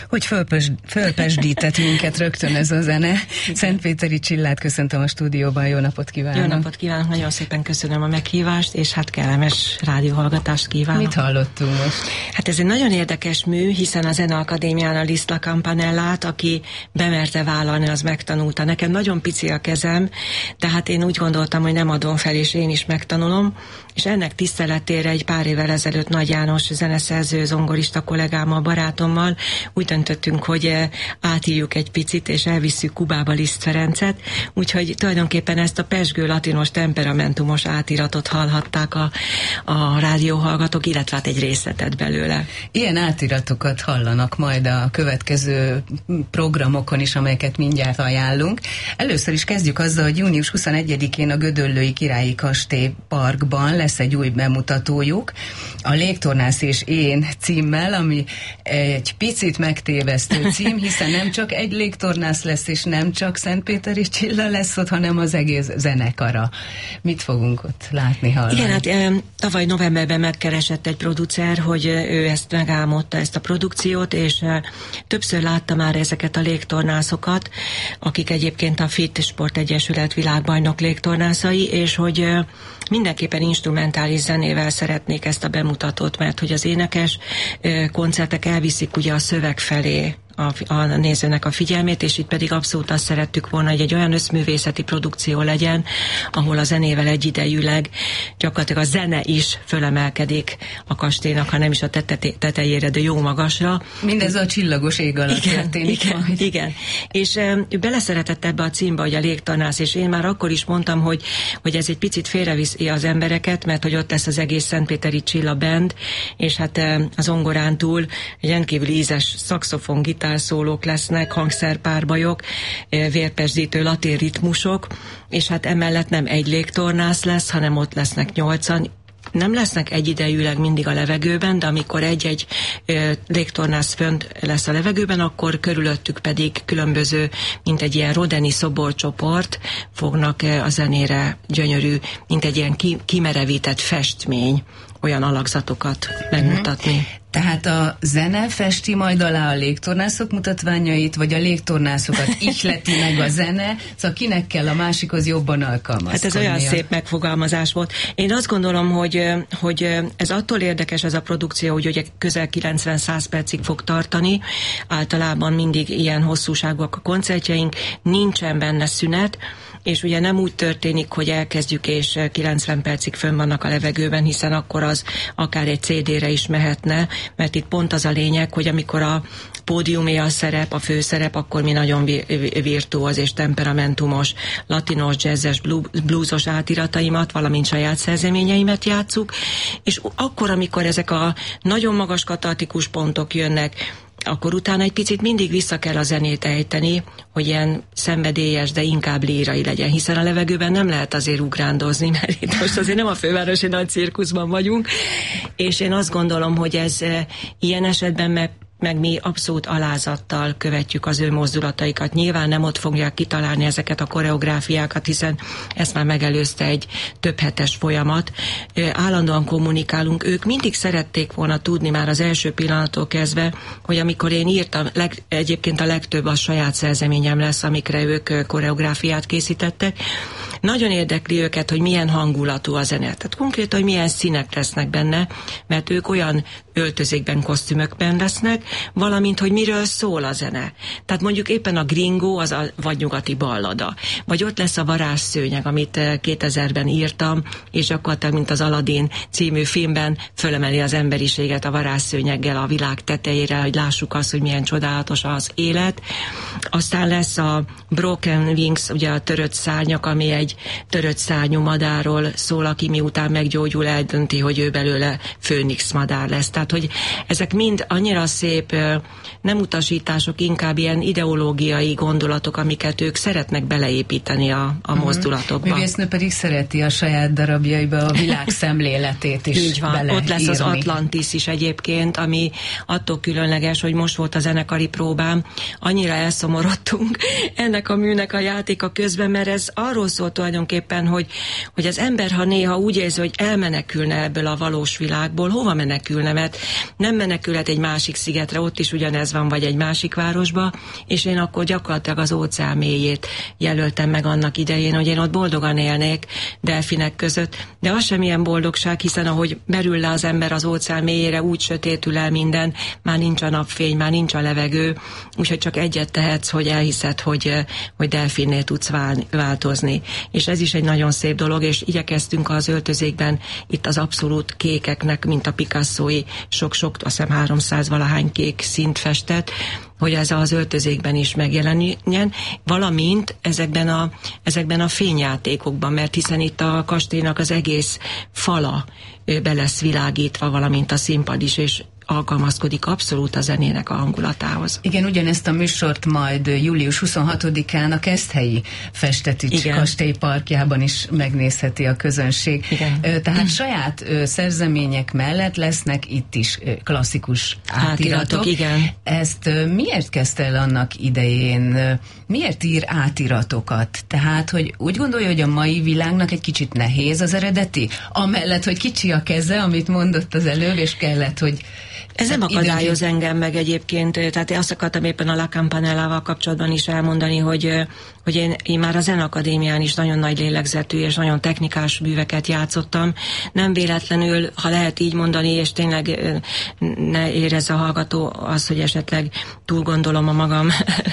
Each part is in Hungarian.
hogy fölpesdített minket rögtön ez a zene. Szentpéteri Csillát köszöntöm a stúdióban, jó napot kívánok! Jó napot kívánok, nagyon szépen köszönöm a meghívást, és hát kellemes rádióhallgatást kívánok. Mit hallottunk most? Hát ez egy nagyon érdekes mű, hiszen a Zeneakadémián a Liszt Campanellát, aki bemerte vállalni, az megtanulta. Nekem nagyon pici a kezem, tehát én úgy gondoltam, hogy nem adom fel, és én is megtanulom, és ennek tiszteletére egy pár évvel ezelőtt Nagy János zeneszerző, zongorista kollégámmal, barátommal úgy döntöttünk, hogy átírjuk egy picit, és elvisszük Kubába Liszt Ferencet, úgyhogy tulajdonképpen ezt a pezsgő latinos temperamentumos átiratot hallhatták a rádióhallgatók, illetve hát egy részletet belőle. Ilyen átiratokat hallanak majd a következő programokon is, amelyeket mindjárt ajánlunk. Először is kezdjük azzal, hogy június 21-én a Gödöllői Királyi Kastély Parkban lesz egy új bemutatójuk, a Légtornász és én címmel, ami egy picit megtévesztő cím, hiszen nem csak egy légtornász lesz, és nem csak Szentpéteri Csilla lesz ott, hanem az egész zenekara. Mit fogunk ott látni, hallani? Igen, hát tavaly novemberben megkeresett egy producer, hogy ő ezt megálmodta, ezt a produkciót, és többször látta már ezeket a légtornászokat, akik egyébként a FIT Sportegyesület világbajnok légtornászai, és hogy mindenképpen instrumentális zenével szeretnék ezt a bemutatót, mert hogy az énekes koncertek elviszik ugye a szöveg felé a nézőnek a figyelmét, és itt pedig abszolút azt szerettük volna, hogy egy olyan összművészeti produkció legyen, ahol a zenével egyidejűleg gyakorlatilag a zene is fölemelkedik a kastélynak, ha nem is a tetejére, de jó magasra. Mindez a csillagos ég alatt történik. Igen. És ő beleszeretett ebbe a címbe, hogy a légtornász, és én már akkor is mondtam, hogy ez egy picit félreviszi az embereket, mert hogy ott lesz az egész Szentpéteri Csilla band, és hát a zongorán túl egy rendkívül ízes szaxofon, gitárszólók lesznek, hangszerpárbajok, vérpesdítő latin ritmusok, és hát emellett nem egy légtornász lesz, hanem ott lesznek 8-an, nem lesznek egyidejűleg mindig a levegőben, de amikor egy-egy légtornász fönt lesz a levegőben, akkor körülöttük pedig különböző, mint egy ilyen rodeni szoborcsoport fognak a zenére gyönyörű, mint egy ilyen kimerevített festmény, olyan alakzatokat megmutatni. Tehát a zene festi majd alá a légtornászok mutatványait, vagy a légtornászokat ihleti meg a zene, szóval kinek kell a másikhoz jobban alkalmazkodnia? Hát ez olyan szép megfogalmazás volt. Én azt gondolom, hogy ez attól érdekes ez a produkció, hogy ugye közel 90-100 percig fog tartani, általában mindig ilyen hosszúságúak a koncertjeink, nincsen benne szünet, és ugye nem úgy történik, hogy elkezdjük, és 90 percig fönn vannak a levegőben, hiszen akkor az akár egy CD-re is mehetne, mert itt pont az a lényeg, hogy amikor a pódiumé a szerep, a főszerep, akkor mi nagyon virtuóz és temperamentumos, latinos, jazzes, bluesos átirataimat, valamint saját szerzeményeimet játsszuk, és akkor, amikor ezek a nagyon magas katartikus pontok jönnek, akkor utána egy picit mindig vissza kell a zenét ejteni, hogy ilyen szenvedélyes, de inkább lírai legyen, hiszen a levegőben nem lehet azért ugrándozni, mert itt most azért nem a fővárosi nagy cirkuszban vagyunk, és én azt gondolom, hogy ez ilyen esetben meg mi abszolút alázattal követjük az ő mozdulataikat. Nyilván nem ott fogják kitalálni ezeket a koreográfiákat, hiszen ezt már megelőzte egy több hetes folyamat. Állandóan kommunikálunk. Ők mindig szerették volna tudni már az első pillanattól kezdve, hogy amikor én írtam, egyébként a legtöbb a saját szerzeményem lesz, amikre ők koreográfiát készítettek. Nagyon érdekli őket, hogy milyen hangulatú a zene. Tehát konkrétan, hogy milyen színek lesznek benne, mert ők olyan öltözékben, kosztümökben lesznek, valamint, hogy miről szól a zene. Tehát mondjuk éppen a Gringo, az a vagy nyugati ballada. Vagy ott lesz a Varázsszőnyeg, amit 2000-ben írtam, és gyakorlatilag, mint az Aladdin című filmben fölemeli az emberiséget a varázsszőnyeggel a világ tetejére, hogy lássuk azt, hogy milyen csodálatos az élet. Aztán lesz a Broken Wings, ugye a törött szárnyak, ami egy törött szárnyú madárról szól, aki miután meggyógyul, eldönti, hogy ő belőle főnix madár lesz. Tehát, hogy ezek mind annyira szép, nem utasítások, inkább ilyen ideológiai gondolatok, amiket ők szeretnek beleépíteni a mozdulatokba. Művésznő pedig szereti a saját darabjaiba a világ szemléletét is. Így van, beleírni. Ott lesz az Atlantis is egyébként, ami attól különleges, hogy most volt a zenekari próbám, annyira elszomorodtunk ennek a műnek a játéka közben, mert ez arról szólt tulajdonképpen, hogy az ember, ha néha úgy érzi, hogy elmenekülne ebből a valós világból, hova menekülne, mert nem menekülhet egy másik szigetre, ott is ugyanez van, vagy egy másik városba, és én akkor gyakorlatilag az óceán mélyét jelöltem meg annak idején, hogy én ott boldogan élnék delfinek között, de az sem ilyen boldogság, hiszen ahogy merül le az ember az óceán mélyére, úgy sötétül el minden, már nincs a napfény, már nincs a levegő, úgyhogy csak egyet tehetsz, hogy elhiszed, hogy delfinné tudsz változni. És ez is egy nagyon szép dolog, és igyekeztünk az öltözékben itt az abszolút kékeknek, mint a Picasso-i sok-sok, azt hiszem 300 valahány kék szint festett, hogy ez az öltözékben is megjelenjen, valamint ezekben a fényjátékokban, mert hiszen itt a kastélynak az egész fala be lesz világítva, valamint a színpad is, és alkalmazkodik abszolút a zenének a hangulatához. Igen, ugyanezt a műsort majd július 26-án a Keszthelyi Festetics kastély parkjában is megnézheti a közönség. Igen. Tehát saját szerzemények mellett lesznek itt is klasszikus átiratok. Igen. Ezt miért kezdte el annak idején? Miért ír átiratokat? Tehát, hogy úgy gondolja, hogy a mai világnak egy kicsit nehéz az eredeti? Amellett, hogy kicsi a keze, amit mondott az előbb, és kellett, hogy ez nem akadályoz engem meg egyébként, tehát én azt akartam éppen a La Campanellával kapcsolatban is elmondani, hogy én már a Zeneakadémián is nagyon nagy lélegzetű és nagyon technikás műveket játszottam. Nem véletlenül, ha lehet így mondani, és tényleg ne érezze a hallgató az, hogy esetleg túl gondolom a magam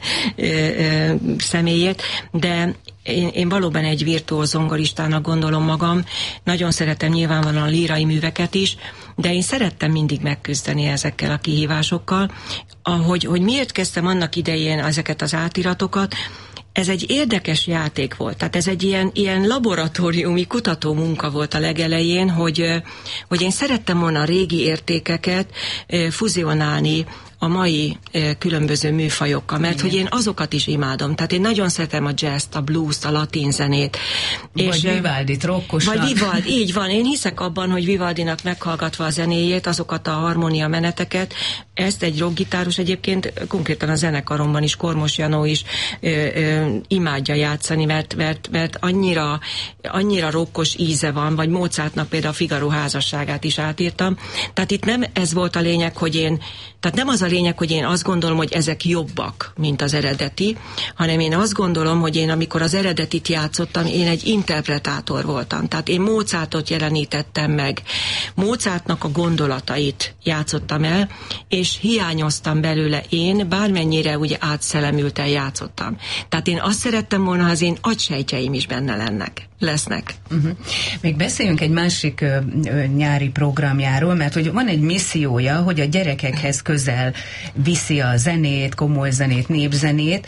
személyét, de én valóban egy virtuóz zongoristának gondolom magam, nagyon szeretem nyilvánvalóan a lírai műveket is, de én szerettem mindig megküzdeni ezekkel a kihívásokkal. Hogy miért kezdtem annak idején ezeket az átiratokat, ez egy érdekes játék volt, tehát ez egy ilyen laboratóriumi kutató munka volt a legelején, hogy én szerettem volna a régi értékeket fuzionálni a mai különböző műfajokkal, mert hogy én azokat is imádom. Tehát én nagyon szeretem a jazzt, a blues-t, a latin zenét. Vagy Vivaldit, rokkosnak. Vagy Vivaldi, így van. Én hiszek abban, hogy Vivaldinak meghallgatva a zenéjét, azokat a harmónia meneteket, ezt egy rockgitáros egyébként konkrétan a zenekaromban is, Kormos Janó is imádja játszani, mert annyira rokkos íze van, vagy Mozartnak például a Figaro házasságát is átírtam. Tehát itt nem ez volt a lényeg, tehát nem az a lényeg, hogy én azt gondolom, hogy ezek jobbak, mint az eredeti, hanem én azt gondolom, hogy én amikor az eredetit játszottam, én egy interpretátor voltam. Tehát én Mozartot jelenítettem meg. Mozartnak a gondolatait játszottam el, és hiányoztam belőle én, bármennyire ugye átszellemülten játszottam. Tehát én azt szerettem volna, ha az én agysejtjeim is benne lesznek. Még beszéljünk egy másik nyári programjáról, mert hogy van egy missziója, hogy a gyerekekhez közel viszi a zenét, komoly zenét, népzenét,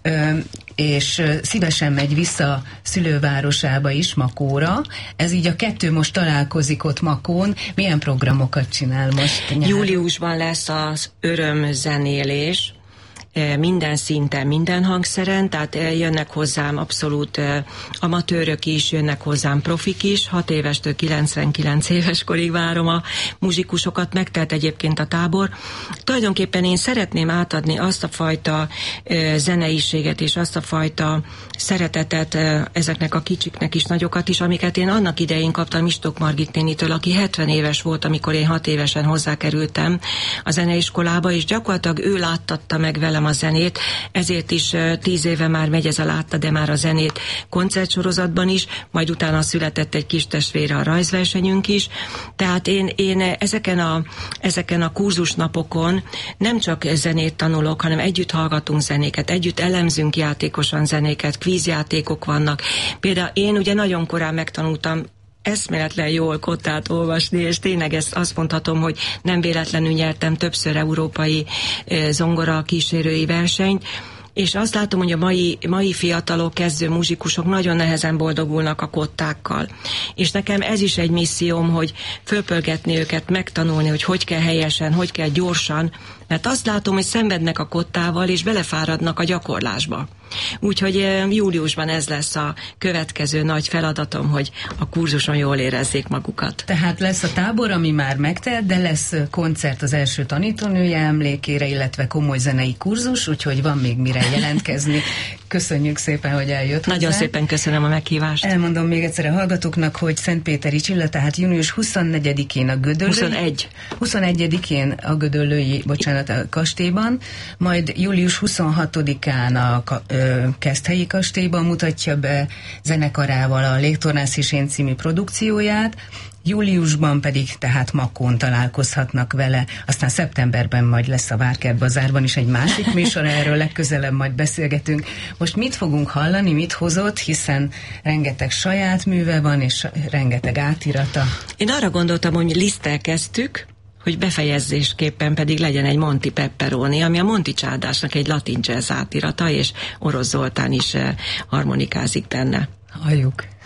és szívesen megy vissza szülővárosába is, Makóra. Ez így a kettő most találkozik ott Makón. Milyen programokat csinál most nyáron? Júliusban lesz az örömzenélés, minden szinten, minden hangszeren, tehát jönnek hozzám abszolút amatőrök is, jönnek hozzám profik is, 6 évestől 99 éves korig várom a muzsikusokat, megtelt egyébként a tábor. Tulajdonképpen én szeretném átadni azt a fajta zeneiséget és azt a fajta szeretetet ezeknek a kicsiknek is, nagyokat is, amiket én annak idején kaptam Istók Margit nénitől, aki 70 éves volt, amikor én 6 évesen hozzákerültem a zeneiskolába, és gyakorlatilag ő láttatta meg velem a zenét, ezért is 10 éve már megy ez a Látta, de már a zenét koncertsorozatban is, majd utána született egy kis testvére a rajzversenyünk is. Tehát én ezeken a kurzusnapokon nem csak zenét tanulok, hanem együtt hallgatunk zenéket, együtt elemzünk játékosan zenéket, kvízjátékok vannak. Például én ugye nagyon korán megtanultam eszméletlen jól kottát olvasni, és tényleg ezt azt mondhatom, hogy nem véletlenül nyertem többször európai zongora kísérői versenyt, és azt látom, hogy a mai fiatalok, kezdő muzsikusok nagyon nehezen boldogulnak a kottákkal. És nekem ez is egy misszióm, hogy fölpörgetni őket, megtanulni, hogy kell helyesen, hogy kell gyorsan, mert azt látom, hogy szenvednek a kottával, és belefáradnak a gyakorlásba. Úgyhogy júliusban ez lesz a következő nagy feladatom, hogy a kurzuson jól érezzék magukat. Tehát lesz a tábor, ami már megtelt, de lesz koncert az első tanítónője emlékére, illetve komoly zenei kurzus, úgyhogy van még mire jelentkezni. Köszönjük szépen, hogy eljött Nagyon hozzá. szépen köszönöm a meghívást. Elmondom még egyszer a hallgatóknak, hogy Szentpéteri Csilla, tehát június 24-én a Gödöllői... 21-én a Gödöllői, a kastélyban, majd július 26-án a Keszthelyi kastélyban mutatja be zenekarával a Légtornász és én című produkcióját, júliusban pedig tehát Makón találkozhatnak vele, aztán szeptemberben majd lesz a Várkert Bazárban is egy másik műsor, erről legközelebb majd beszélgetünk. Most mit fogunk hallani, mit hozott, hiszen rengeteg saját műve van, és rengeteg átirata. Én arra gondoltam, hogy Liszttel kezdtük, hogy befejezésképpen pedig legyen egy Monti Pepperoni, ami a Monti Csádásnak egy latin jazz átirata, és Orosz Zoltán is harmonikázik benne. Halljuk.